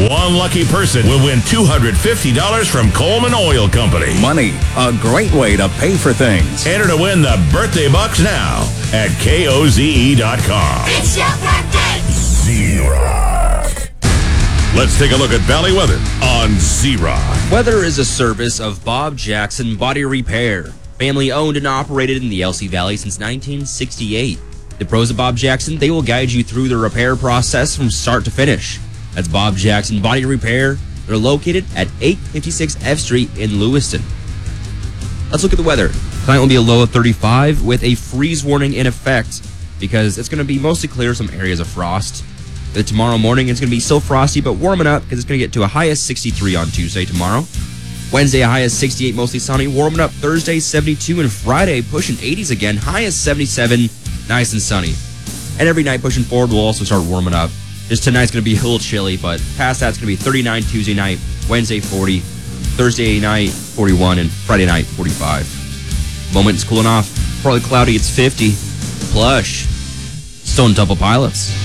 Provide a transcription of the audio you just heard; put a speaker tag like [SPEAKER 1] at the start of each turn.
[SPEAKER 1] One lucky person will win $250 from Coleman Oil Company.
[SPEAKER 2] Money, a great way to pay for things.
[SPEAKER 1] Enter to win the birthday bucks now at KOZE.com.
[SPEAKER 3] It's your birthday!
[SPEAKER 1] Z-Rock. Let's take a look at Valley weather on Z-Rock.
[SPEAKER 4] Weather is a service of Bob Jackson Body Repair. Family owned and operated in the LC Valley since 1968. The pros of Bob Jackson, they will guide you through the repair process from start to finish. That's Bob Jackson Body Repair. They're located at 856 F Street in Lewiston. Let's look at the weather. Tonight will be a low of 35 with a freeze warning in effect because it's going to be mostly clear, some areas of frost. Tomorrow morning, it's going to be still frosty, but warming up because it's going to get to a high of 63 on Tuesday tomorrow. Wednesday, a high of 68, mostly sunny. Warming up Thursday, 72, and Friday, pushing 80s again. High of 77, nice and sunny. And every night pushing forward, we'll also start warming up. Just tonight's going to be a little chilly, but past that's going to be 39 Tuesday night, Wednesday 40, Thursday night 41, and Friday night 45. Moment it's cooling off. Partly cloudy, it's 50. Plush. Stone Temple Pilots.